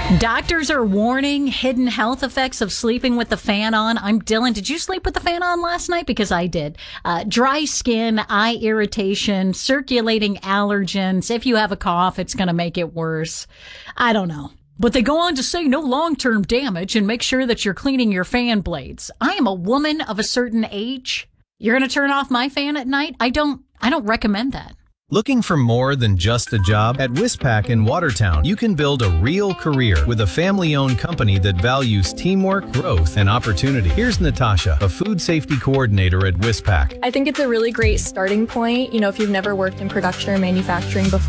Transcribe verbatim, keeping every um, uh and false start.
Doctors are warning hidden health effects of sleeping with the fan on. I'm Dylan. Did you sleep with the fan on last night? Because I did. Uh, dry skin, eye irritation, circulating allergens. If you have a cough, it's going to make it worse. I don't know. But they go on to say no long-term damage and make sure that you're cleaning your fan blades. I am a woman of a certain age. You're going to turn off my fan at night? I don't, I don't recommend that. Looking for more than just a job? At Wispac in Watertown, you can build a real career with a family-owned company that values teamwork, growth, and opportunity. Here's Natasha, a food safety coordinator at Wispac. I think it's a really great starting point, you know, if you've never worked in production or manufacturing before.